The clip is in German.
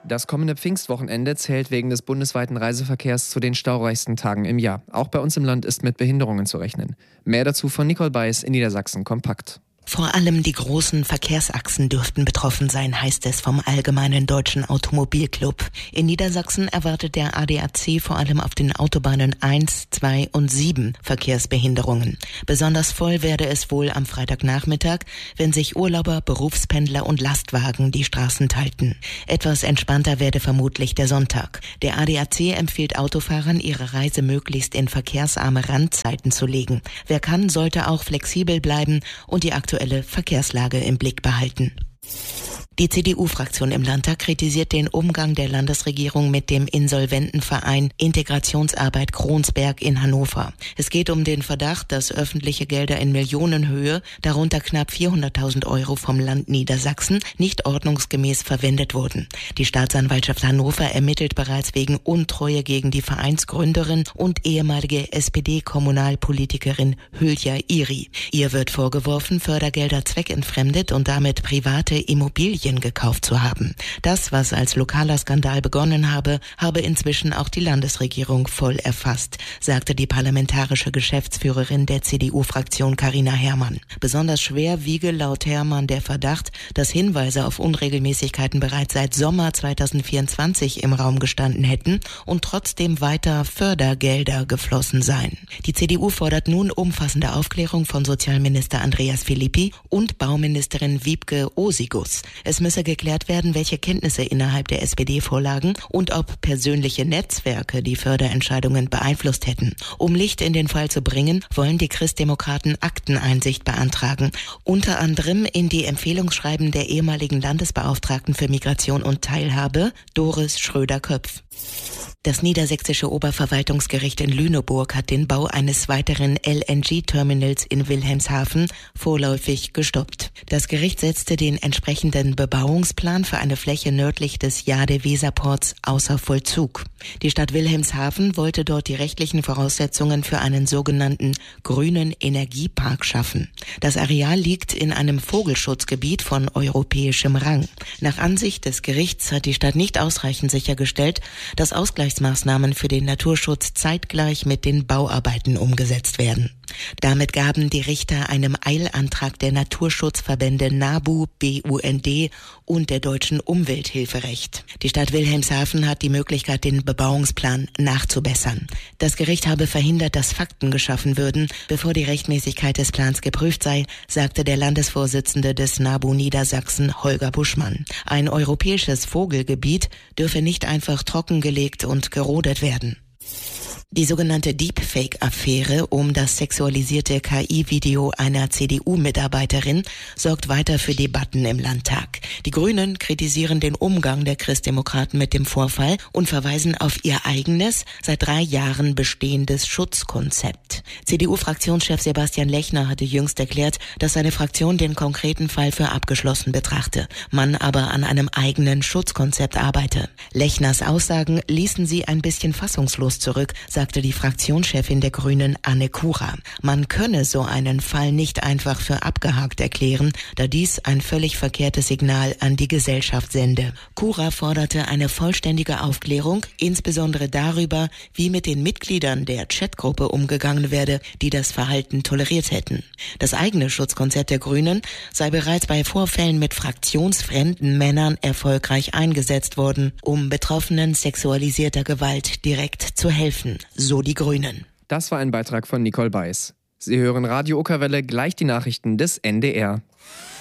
Das kommende Pfingstwochenende zählt wegen des bundesweiten Reiseverkehrs zu den staureichsten Tagen im Jahr. Auch bei uns im Land ist mit Behinderungen zu rechnen. Mehr dazu von Nicole Beis in Niedersachsen kompakt. Vor allem die großen Verkehrsachsen dürften betroffen sein, heißt es vom Allgemeinen Deutschen Automobilclub. In Niedersachsen erwartet der ADAC vor allem auf den Autobahnen 1, 2 und 7 Verkehrsbehinderungen. Besonders voll werde es wohl am Freitagnachmittag, wenn sich Urlauber, Berufspendler und Lastwagen die Straßen teilten. Etwas entspannter werde vermutlich der Sonntag. Der ADAC empfiehlt Autofahrern, ihre Reise möglichst in verkehrsarme Randzeiten zu legen. Wer kann, sollte auch flexibel bleiben und die aktuelle Verkehrslage im Blick behalten. Die CDU-Fraktion im Landtag kritisiert den Umgang der Landesregierung mit dem Insolventenverein Integrationsarbeit Kronsberg in Hannover. Es geht um den Verdacht, dass öffentliche Gelder in Millionenhöhe, darunter knapp 400.000 Euro vom Land Niedersachsen, nicht ordnungsgemäß verwendet wurden. Die Staatsanwaltschaft Hannover ermittelt bereits wegen Untreue gegen die Vereinsgründerin und ehemalige SPD-Kommunalpolitikerin Hülya Iri. Ihr wird vorgeworfen, Fördergelder zweckentfremdet und damit private Immobilien gekauft zu haben. Das, was als lokaler Skandal begonnen habe inzwischen auch die Landesregierung voll erfasst, sagte die parlamentarische Geschäftsführerin der CDU-Fraktion Carina Herrmann. Besonders schwer wiege laut Herrmann der Verdacht, dass Hinweise auf Unregelmäßigkeiten bereits seit Sommer 2024 im Raum gestanden hätten und trotzdem weiter Fördergelder geflossen seien. Die CDU fordert nun umfassende Aufklärung von Sozialminister Andreas Philippi und Bauministerin Wiebke Osigus. Es müsse geklärt werden, welche Kenntnisse innerhalb der SPD vorlagen und ob persönliche Netzwerke die Förderentscheidungen beeinflusst hätten. Um Licht in den Fall zu bringen, wollen die Christdemokraten Akteneinsicht beantragen, unter anderem in die Empfehlungsschreiben der ehemaligen Landesbeauftragten für Migration und Teilhabe, Doris Schröder-Köpf. Das niedersächsische Oberverwaltungsgericht in Lüneburg hat den Bau eines weiteren LNG-Terminals in Wilhelmshaven vorläufig gestoppt. Das Gericht setzte den entsprechenden Bebauungsplan für eine Fläche nördlich des Jade-Weser-Ports außer Vollzug. Die Stadt Wilhelmshaven wollte dort die rechtlichen Voraussetzungen für einen sogenannten grünen Energiepark schaffen. Das Areal liegt in einem Vogelschutzgebiet von europäischem Rang. Nach Ansicht des Gerichts hat die Stadt nicht ausreichend sichergestellt, dass Ausgleichsmaßnahmen für den Naturschutz zeitgleich mit den Bauarbeiten umgesetzt werden. Damit gaben die Richter einem Eilantrag der Naturschutzverbände NABU, BUND und der Deutschen Umwelthilfe Recht. Die Stadt Wilhelmshaven hat die Möglichkeit, den Bebauungsplan nachzubessern. Das Gericht habe verhindert, dass Fakten geschaffen würden, bevor die Rechtmäßigkeit des Plans geprüft sei, sagte der Landesvorsitzende des NABU Niedersachsen, Holger Buschmann. Ein europäisches Vogelgebiet dürfe nicht einfach trockengelegt und gerodet werden. Die sogenannte Deepfake-Affäre um das sexualisierte KI-Video einer CDU-Mitarbeiterin sorgt weiter für Debatten im Landtag. Die Grünen kritisieren den Umgang der Christdemokraten mit dem Vorfall und verweisen auf ihr eigenes, seit 3 Jahren bestehendes Schutzkonzept. CDU-Fraktionschef Sebastian Lechner hatte jüngst erklärt, dass seine Fraktion den konkreten Fall für abgeschlossen betrachte, man aber an einem eigenen Schutzkonzept arbeite. Lechners Aussagen ließen sie ein bisschen fassungslos zurück, sagte die Fraktionschefin der Grünen Anne Kura. Man könne so einen Fall nicht einfach für abgehakt erklären, da dies ein völlig verkehrtes Signal an die Gesellschaft sende. Kura forderte eine vollständige Aufklärung, insbesondere darüber, wie mit den Mitgliedern der Chatgruppe umgegangen werde, die das Verhalten toleriert hätten. Das eigene Schutzkonzept der Grünen sei bereits bei Vorfällen mit fraktionsfremden Männern erfolgreich eingesetzt worden, um Betroffenen sexualisierter Gewalt direkt zu helfen. So die Grünen. Das war ein Beitrag von Nicole Beis. Sie hören Radio Okerwelle, gleich die Nachrichten des NDR.